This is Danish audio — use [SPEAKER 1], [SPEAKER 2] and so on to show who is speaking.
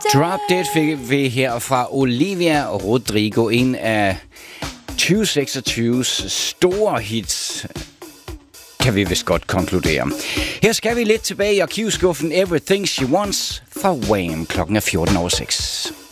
[SPEAKER 1] Drop Dead fik vi her fra Olivia Rodrigo, en af 2026's store hits, kan vi vist godt konkludere. Her skal vi lidt tilbage i arkivskuffen. Everything She Wants fra Wham! Klokken er 14:06.